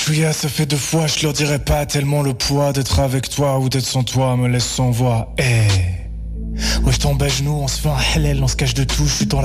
chouïa, ça fait 2 fois, je leur dirai pas tellement le poids d'être avec toi ou d'être sans toi me laisse sans voix. Ouais, je tombe à genoux, on se fait un halal, on se cache de tout, je suis dans la